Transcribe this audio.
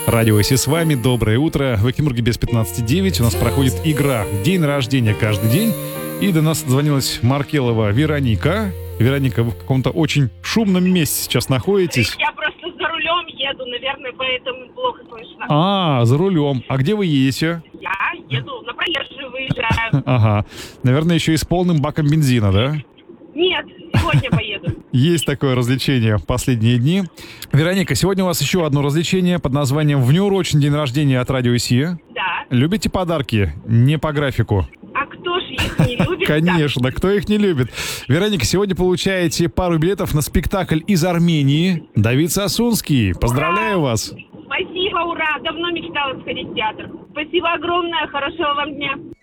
Радио Си с вами, доброе утро. В Экимурге без 15:09 у нас проходит игра «День рождения каждый день». И до нас дозвонилась Маркелова Вероника. Вероника, вы в каком-то очень шумном месте сейчас находитесь. Я просто за рулем еду, наверное, поэтому плохо слышно. За рулем. А где вы едете? Я еду на проезжую, выезжаю. Ага. Наверное, еще и с полным баком бензина, да? Нет, сегодня поеду. Есть такое развлечение в последние дни. Вероника, сегодня у вас еще одно развлечение под названием «Внеурочный день рождения» от Радио Си. Да. Любите подарки? Не по графику. А кто же их не любит? Конечно, кто их не любит. Вероника, сегодня получаете пару билетов на спектакль из Армении. Давид Сасунский. Поздравляю вас. Спасибо, ура! Давно мечтала сходить в театр. Спасибо огромное, хорошего вам дня.